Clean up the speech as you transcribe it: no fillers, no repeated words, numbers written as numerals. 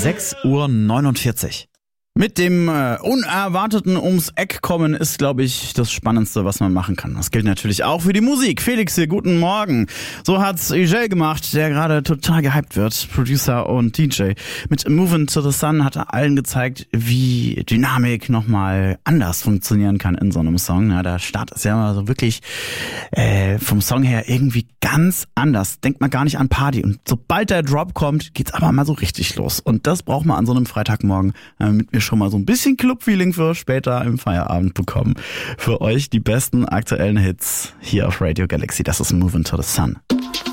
6:49 Uhr. Mit dem Unerwarteten ums Eck kommen ist, glaube ich, das Spannendste, was man machen kann. Das gilt natürlich auch für die Musik. Felix hier, guten Morgen. So hat's Ijel gemacht, der gerade total gehypt wird, Producer und DJ. Mit Movin' to the Sun hat er allen gezeigt, wie Dynamik nochmal anders funktionieren kann in so einem Song. Ja, der Start ist ja mal so wirklich vom Song her irgendwie ganz anders. Denkt man gar nicht an Party. Und sobald der Drop kommt, geht's aber mal so richtig los. Und das braucht man an so einem Freitagmorgen, damit wir schon mal so ein bisschen Club-Feeling für später im Feierabend bekommen. Für euch die besten aktuellen Hits hier auf Radio Galaxy. Das ist Movin' to the Sun.